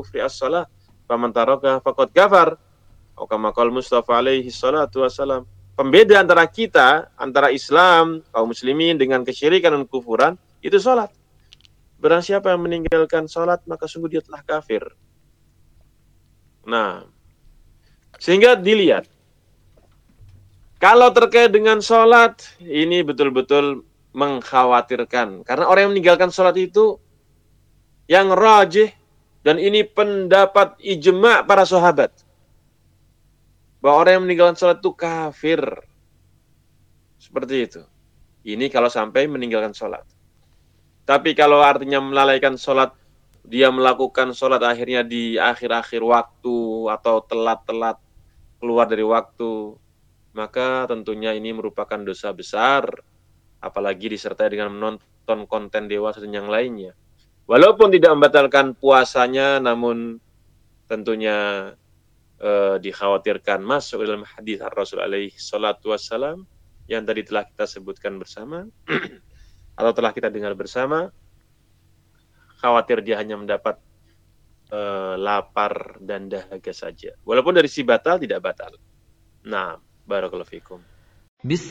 kufri as-shalah, faman taraka faqad kafar. Atau kama qala Mustafa alaihi salatu wassalam. Pembeda antara kita, antara Islam, kaum muslimin dengan kesyirikan dan kufuran, itu salat. Barang siapa yang meninggalkan salat, maka sungguh dia telah kafir. Nah, sehingga dilihat, kalau terkait dengan salat, ini betul-betul mengkhawatirkan. Karena orang yang meninggalkan salat itu yang rajih, dan ini pendapat ijma' para sahabat, bahwa orang yang meninggalkan salat itu kafir. Seperti itu. Ini kalau sampai meninggalkan salat. Tapi kalau artinya melalaikan salat, dia melakukan salat akhirnya di akhir-akhir waktu atau telat-telat keluar dari waktu, maka tentunya ini merupakan dosa besar, apalagi disertai dengan menonton konten dewasa dan yang lainnya. Walaupun tidak membatalkan puasanya, namun tentunya dikhawatirkan masuk dalam hadis Rasul alaihi salatu wassalam yang tadi telah kita sebutkan bersama atau telah kita dengar bersama. Khawatir dia hanya mendapat lapar dan dahaga saja. Walaupun dari si batal tidak batal. Nah, barakallahu fikum.